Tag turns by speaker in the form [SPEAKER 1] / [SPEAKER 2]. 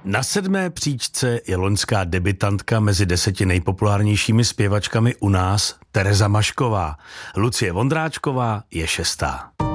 [SPEAKER 1] Na 7. příčce je loňská debutantka mezi 10 nejpopulárnějšími zpěvačkami u nás Tereza Mašková. Lucie Vondráčková je 6.